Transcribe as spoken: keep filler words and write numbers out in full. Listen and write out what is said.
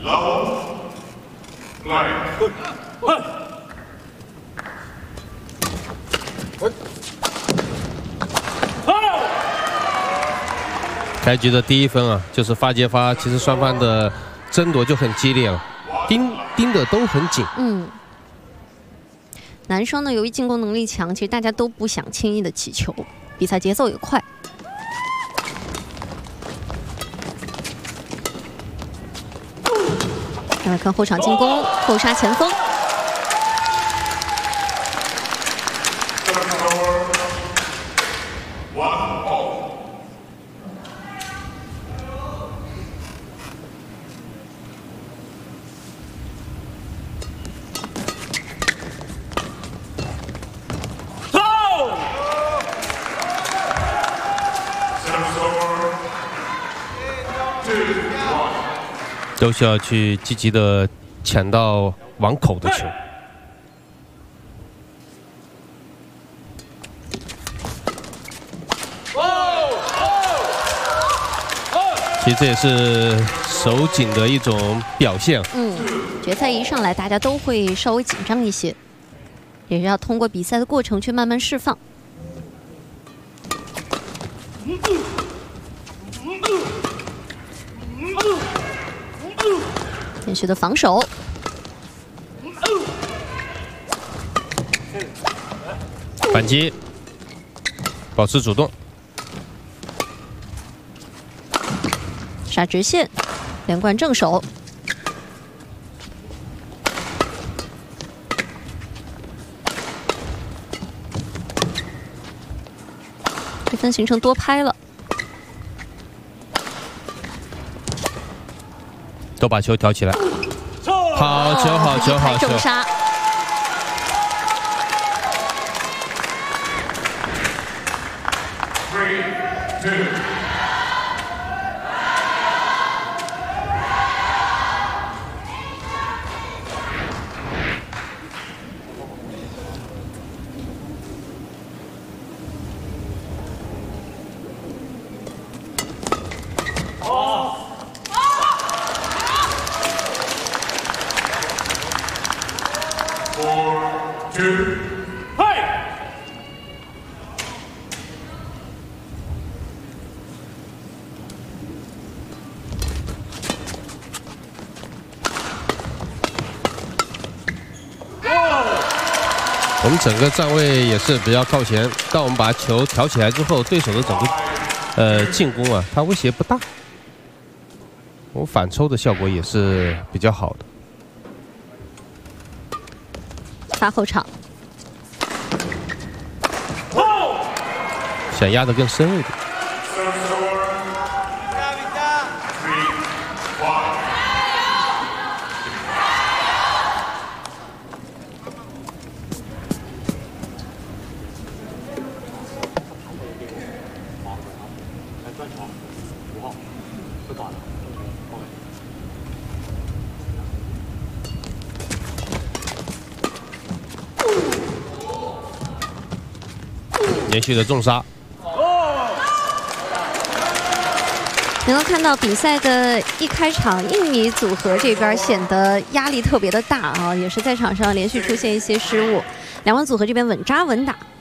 开局的第一分啊，就是发接发，其实双方的争夺就很激烈了，盯盯的都很紧。 嗯，男生呢，由于进攻能力强，其实大家都不想轻易的起球，比赛节奏也快。来看后场进攻，后杀前锋。 都需要去积极的抢到网口的球。其实这也是守紧的一种表现。 嗯，决赛一上来，大家都会稍微紧张一些，也是要通过比赛的过程去慢慢释放。 连续的防守， 反击，保持主动， 杀直线，连贯正手，这分形成多拍了。 都把球挑起来，好球，好球，好球！ 重杀。 我们整个站位也是比较靠前，当我们把球挑起来之后，对手的整个呃进攻啊，它威胁不大，我们反抽的效果也是比较好的。 发后场， 想压得更深一点。 连续的重杀， 能够看到比赛的一开场，印尼组合这边显得压力特别的大啊，也是在场上连续出现一些失误。两位组合这边稳扎稳打。